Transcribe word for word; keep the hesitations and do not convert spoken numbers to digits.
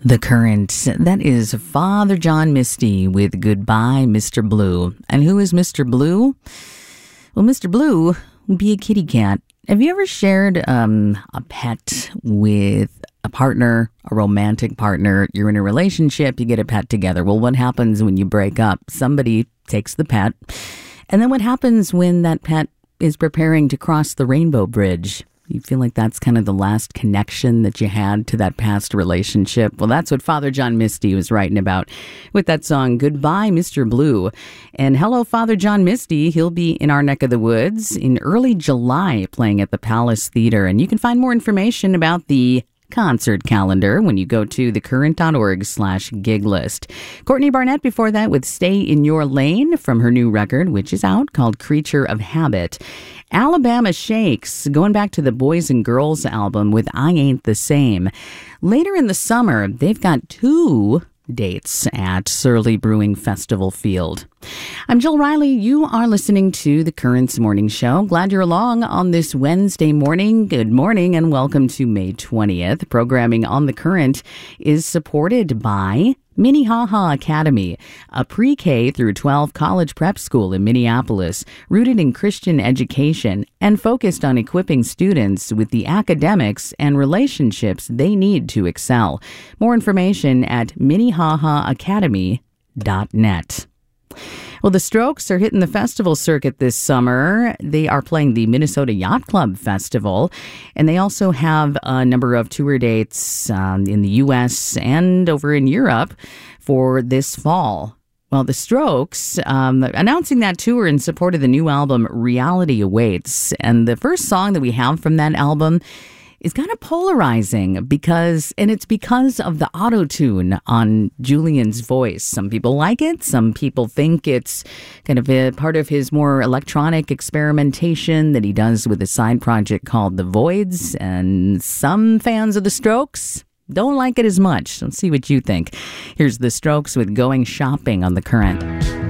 The Current. That is Father John Misty with Goodbye, Mister Blue. And who is Mister Blue? Well, Mister Blue would be a kitty cat. Have you ever shared um, a pet with a partner, a romantic partner? You're in a relationship, you get a pet together. Well, what happens when you break up? Somebody takes the pet. And then what happens when that pet is preparing to cross the rainbow bridge? You feel like that's kind of the last connection that you had to that past relationship. Well, that's what Father John Misty was writing about with that song, Goodbye, Mister Blue. And hello, Father John Misty. He'll be in our neck of the woods in early July playing at the Palace Theater. And you can find more information about the concert calendar when you go to thecurrent.org slash gig list. Courtney Barnett before that with Stay in Your Lane from her new record, which is out, called Creature of Habit. Alabama Shakes, going back to the Boys and Girls album with I Ain't the Same. Later in the summer, they've got two dates at Surly Brewing Festival Field. I'm Jill Riley. You are listening to The Current's Morning Show. Glad you're along on this Wednesday morning. Good morning and welcome to May twentieth. Programming on The Current is supported by Minnehaha Academy, a pre-K through twelve college prep school in Minneapolis, rooted in Christian education and focused on equipping students with the academics and relationships they need to excel. More information at minnehaha academy dot net. Well, the Strokes are hitting the festival circuit this summer. They are playing the Minnesota Yacht Club Festival, and they also have a number of tour dates um, in the U S and over in Europe for this fall. Well, the Strokes um, announcing that tour in support of the new album Reality Awaits, and the first song that we have from that album is kind of polarizing because, and it's because of the auto-tune on Julian's voice. Some people like it. Some people think it's kind of a part of his more electronic experimentation that he does with a side project called The Voids. And some fans of the Strokes don't like it as much. Let's see what you think. Here's the Strokes with Going Shopping on The Current.